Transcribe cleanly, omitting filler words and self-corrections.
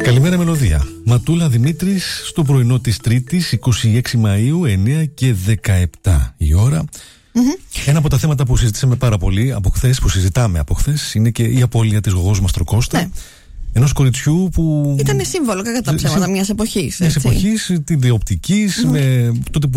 Καλημέρα Μελωδία. Ματούλα Δημήτρης στο πρωινό της Τρίτης 26 Μαΐου 9 και 17 η ώρα. Ένα από τα θέματα που συζητήσαμε πάρα πολύ από χθες, που συζητάμε από χθες, είναι και η απώλεια της γογός Μαστροκώστα. Ναι. Ενός κοριτσιού που ήταν σύμβολο, κατά τα ψέματα, μιας εποχής. Μιας εποχής, τηλεοπτικής, με τότε που